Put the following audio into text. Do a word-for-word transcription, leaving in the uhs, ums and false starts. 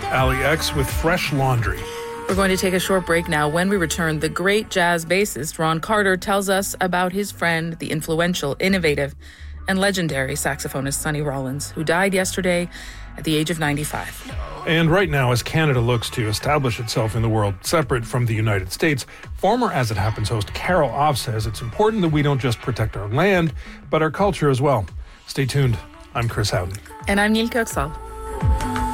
Ali X with Fresh Laundry. We're going to take a short break now. When we return, the great jazz bassist Ron Carter tells us about his friend, the influential, innovative, and legendary saxophonist Sonny Rollins, who died yesterday at the age of ninety-five. And right now, as Canada looks to establish itself in the world separate from the United States, former As It Happens host Carol Off says it's important that we don't just protect our land, but our culture as well. Stay tuned. I'm Chris Houghton. And I'm Neil Kirksall.